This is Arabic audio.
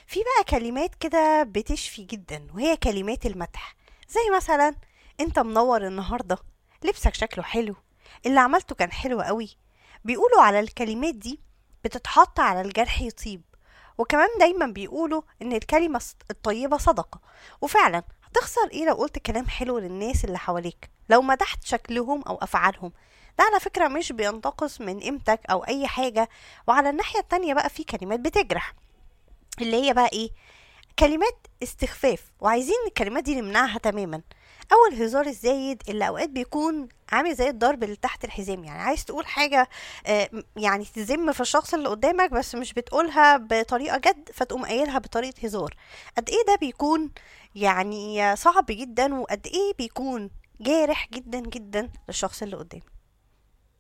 في بقى كلمات كده بتشفي جدا، وهي كلمات المدح. زي مثلا: انت منور النهاردة، لبسك شكله حلو، اللي عملته كان حلو قوي. بيقولوا على الكلمات دي بتتحط على الجرح يطيب. وكمان دايما بيقولوا ان الكلمة الطيبة صدقة. وفعلا هتخسر ايه لو قلت كلام حلو للناس اللي حواليك، لو مدحت شكلهم او افعالهم؟ ده على فكرة مش بينتقص من قيمتك او اي حاجة. وعلى الناحية التانية بقى في كلمات بتجرح، اللي هي بقى ايه؟ كلمات استخفاف، وعايزين الكلمات دي نمنعها تماما. او الهزار الزايد اللي اوقات بيكون عامل زي الضرب اللي تحت الحزام، يعني عايز تقول حاجة يعني تذم في الشخص اللي قدامك، بس مش بتقولها بطريقة جد، فتقوم قايلها بطريقة هزار. قد ايه ده بيكون يعني صعب جدا، وقد ايه بيكون جارح جدا جدا للشخص اللي قدامك.